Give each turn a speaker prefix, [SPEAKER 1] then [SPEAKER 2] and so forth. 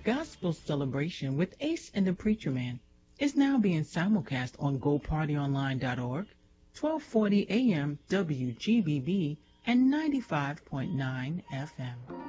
[SPEAKER 1] Gospel Celebration with Ace and the Preacher Man is now being simulcast on GoPartyOnline.org, 1240 AM WGBB, and 95.9 FM.